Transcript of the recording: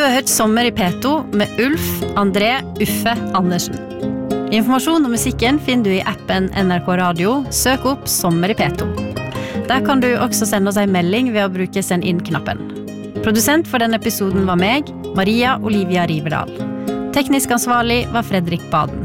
har hørt Sommer i P2 med Ulf, André, Uffe, Andersen. Informasjon om musikken finner du i appen NRK Radio. Søk opp Sommer i P2. Der kan du også sende oss en melding ved å bruke send inn-knappen. Produsent for denne episoden var meg, Maria Olivia Rivedal. Teknisk ansvarlig var Fredrik Baden.